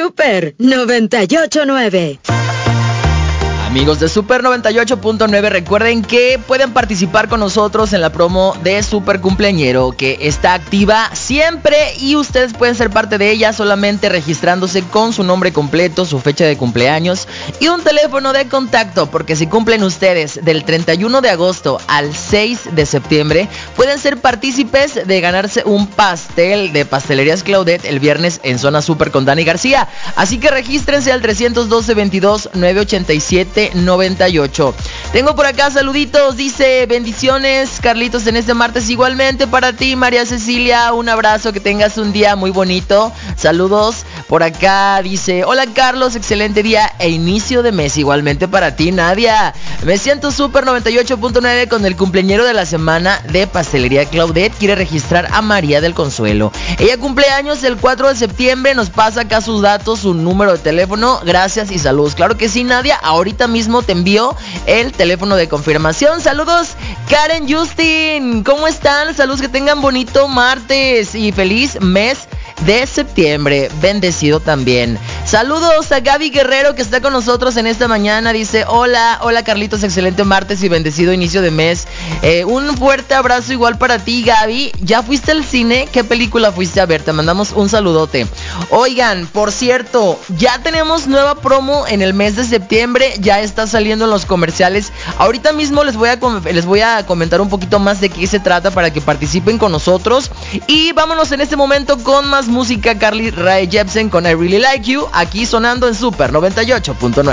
Super 98.9. Amigos de Super 98.9, recuerden que pueden participar con nosotros en la promo de Super Cumpleañero, que está activa siempre y ustedes pueden ser parte de ella solamente registrándose con su nombre completo, su fecha de cumpleaños y un teléfono de contacto, porque si cumplen ustedes del 31 de agosto al 6 de septiembre, pueden ser partícipes de ganarse un pastel de Pastelerías Claudette el viernes en Zona Super con Dani García. Así que regístrense al 312-22-987-98. Tengo por acá saluditos, dice: bendiciones Carlitos en este martes, igualmente para ti María Cecilia, un abrazo, que tengas un día muy bonito, saludos. Por acá dice: hola Carlos, excelente día e inicio de mes, igualmente para ti Nadia. Me siento Super 98.9 con el cumpleañero de la semana de Pastelería Claudette, quiere registrar a María del Consuelo, ella cumple años el 4 de septiembre, nos pasa acá sus datos, su número de teléfono, gracias y saludos. Claro que sí Nadia, ahorita mismo te envío el teléfono de confirmación. Saludos Karen, Justin, ¿cómo están? Saludos, que tengan bonito martes y feliz mes de septiembre, bendecido también. Saludos a Gaby Guerrero, que está con nosotros en esta mañana, dice: hola Carlitos, excelente martes y bendecido inicio de mes. Un fuerte abrazo igual para ti Gaby. ¿Ya fuiste al cine? ¿Qué película fuiste a ver? Te mandamos un saludote. Oigan, por cierto, ya tenemos nueva promo en el mes de septiembre, ya está saliendo en los comerciales. Ahorita mismo les voy a comentar un poquito más de qué se trata para que participen con nosotros. Y vámonos en este momento con más música. Carly Rae Jepsen con I Really Like You, aquí sonando en Super 98.9.